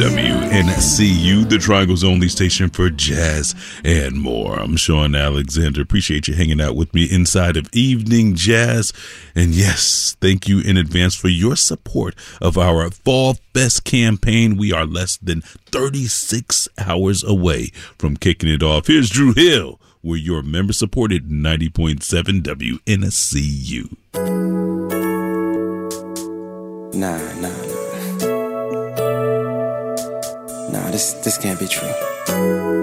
WNCU, the Triangle's only station for jazz and more. I'm Sean Alexander. Appreciate you hanging out with me inside of Evening Jazz. And yes, thank you in advance for your support of our Fall Fest campaign. We are less than 36 hours away from kicking it off. Here's Drew Hill, where your member-supported 90.7 WNCU. Nah, this can't be true.